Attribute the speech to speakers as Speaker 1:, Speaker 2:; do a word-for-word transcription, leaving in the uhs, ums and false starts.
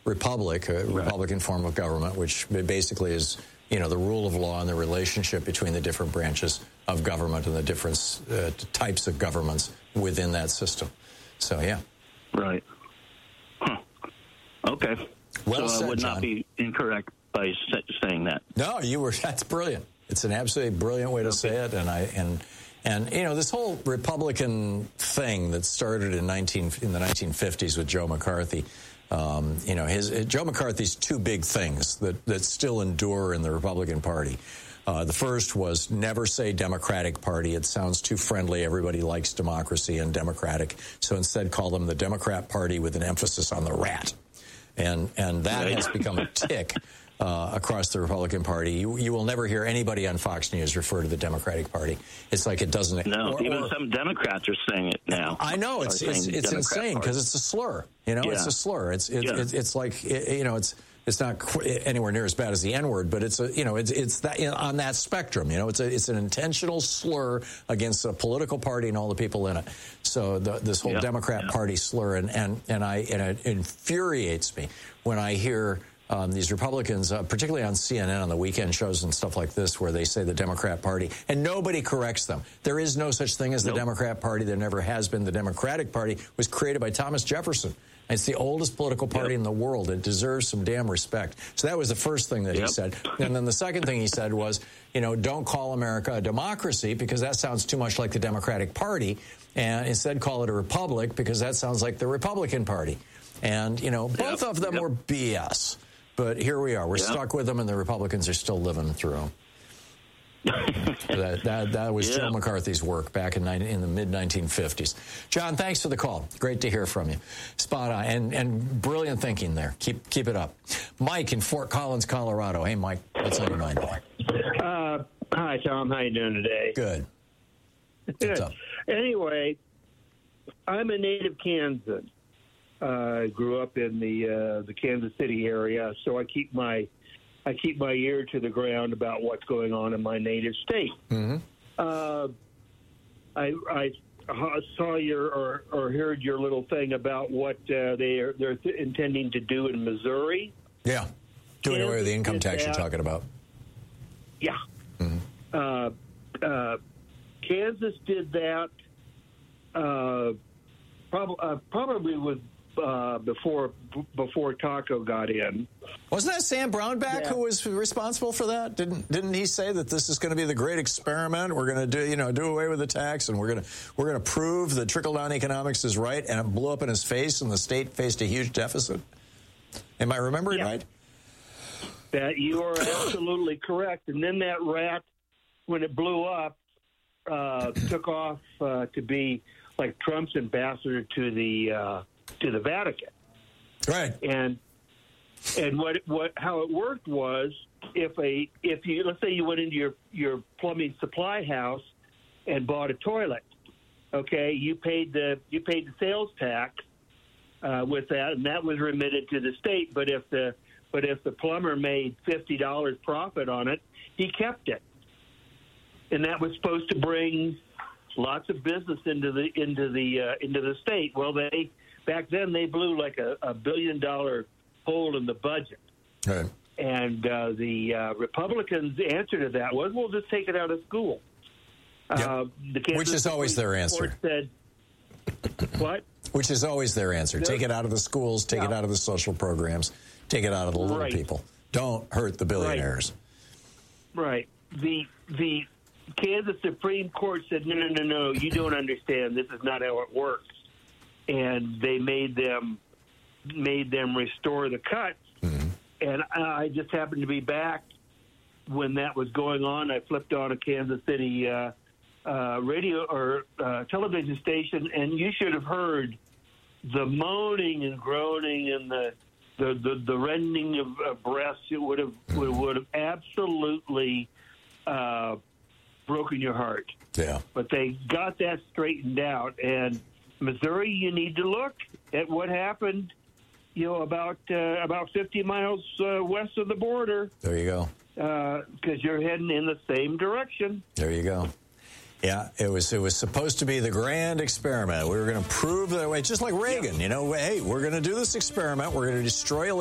Speaker 1: republic, a right. Republican form of government, which basically is, you know, the rule of law and the relationship between the different branches of government and the different uh, types of governments within that system. So, yeah.
Speaker 2: Right. Huh. Okay.
Speaker 1: Well
Speaker 2: so
Speaker 1: said,
Speaker 2: I would
Speaker 1: John.
Speaker 2: not be incorrect by saying that.
Speaker 1: No, you were. That's brilliant. It's an absolutely brilliant way to okay. say it, and I and and you know, this whole Republican thing that started in nineteen in the nineteen fifties with Joe McCarthy. Um, you know, his Joe McCarthy's two big things that that still endure in the Republican Party. Uh, the first was never say Democratic Party. It sounds too friendly. Everybody likes democracy and Democratic, so instead call them the Democrat Party with an emphasis on the rat. And and that right. has become a tick uh, across the Republican Party. You you will never hear anybody on Fox News refer to the Democratic Party. It's like it doesn't.
Speaker 2: No,
Speaker 1: or,
Speaker 2: even
Speaker 1: or,
Speaker 2: some Democrats are saying it now.
Speaker 1: I know it's it's, it's insane because it's a slur. You know, yeah. it's a slur. It's it's, yeah. it's it's like you know it's. It's not qu- anywhere near as bad as the N-word, but it's a, you know, it's it's that you know, on that spectrum. You know, it's a it's an intentional slur against a political party and all the people in it. So the, this whole yep. Democrat yep. Party slur, and, and and I and it infuriates me when I hear um, these Republicans, uh, particularly on C N N on the weekend shows and stuff like this, where they say the Democrat Party, and nobody corrects them. There is no such thing as nope. the Democrat Party. There never has been. The Democratic Party was created by Thomas Jefferson. It's the oldest political party yep. in the world. It deserves some damn respect. So that was the first thing that yep. he said. And then the second thing he said was, you know, don't call America a democracy because that sounds too much like the Democratic Party. And instead call it a republic because that sounds like the Republican Party. And, you know, both yep. of them yep. were B S. But here we are. We're yep. stuck with them, and the Republicans are still living through them. that, that that was yeah. Joe McCarthy's work back in, in the mid nineteen fifties. John, thanks for the call. Great to hear from you. Spot on and and brilliant thinking there. Keep keep it up. Mike in Fort Collins, Colorado. Hey, Mike, what's on your mind?
Speaker 3: Uh, hi, Tom. How you doing today?
Speaker 1: Good.
Speaker 3: Good.
Speaker 1: What's up?
Speaker 3: Anyway, I'm a native Kansan. Uh, I grew up in the uh, the Kansas City area, so I keep my I keep my ear to the ground about what's going on in my native state.
Speaker 1: Mm-hmm.
Speaker 3: Uh, I, I saw your or, or heard your little thing about what uh, they are they're th- intending to do in Missouri.
Speaker 1: Yeah, doing away with the income tax that, you're talking about.
Speaker 3: Yeah.
Speaker 1: Mm-hmm.
Speaker 3: Uh, uh, Kansas did that uh, prob- uh, probably with. Uh, before before Taco got in.
Speaker 1: Wasn't that Sam Brownback
Speaker 3: yeah.
Speaker 1: who was responsible for that? Didn't didn't he say that this is going to be the great experiment? We're going to do you know do away with the tax, and we're going to we're going to prove that trickle down economics is right, and it blew up in his face, and the state faced a huge deficit. Am I remembering
Speaker 3: yeah.
Speaker 1: right?
Speaker 3: That you are absolutely correct. And then that rat, when it blew up, uh, took off uh, to be like Trump's ambassador to the. Uh, to the Vatican.
Speaker 1: Right.
Speaker 3: And and what what how it worked was if a if you let's say you went into your, your plumbing supply house and bought a toilet, okay, you paid the you paid the sales tax uh, with that, and that was remitted to the state. But if the but if the plumber made fifty dollars profit on it, he kept it. And that was supposed to bring lots of business into the into the uh, into the state. Well, they back then, they blew like a, a billion-dollar hole in the budget.
Speaker 1: Right.
Speaker 3: And uh, the uh, Republicans' answer to that was, we'll just take it out of school.
Speaker 1: Yep.
Speaker 3: Uh, the Kansas
Speaker 1: Which is always their answer.
Speaker 3: Said, what?
Speaker 1: Which is always their answer.
Speaker 3: They're,
Speaker 1: take it out of the schools, take
Speaker 3: yeah.
Speaker 1: it out of the social programs, take it out of the little
Speaker 3: right.
Speaker 1: people. Don't hurt the billionaires.
Speaker 3: Right. right. The, the Kansas Supreme Court said, no, no, no, no, you don't understand. This is not how it works. And they made them made them restore the cuts.
Speaker 1: Mm-hmm.
Speaker 3: And I just happened to be back when that was going on. I flipped on a Kansas City uh, uh, radio or uh, television station, and you should have heard the moaning and groaning and the the, the, the rending of uh, breasts. It would have would, would have absolutely uh, broken your heart.
Speaker 1: Yeah.
Speaker 3: But they got that straightened out, and Missouri, you need to look at what happened, you know, about uh, about fifty miles uh, west of the border.
Speaker 1: There you go.
Speaker 3: Because uh, you're heading in the same direction.
Speaker 1: There you go. Yeah, it was it was supposed to be the grand experiment. We were going to prove that way, just like Reagan. You know, hey, we're going to do this experiment. We're going to destroy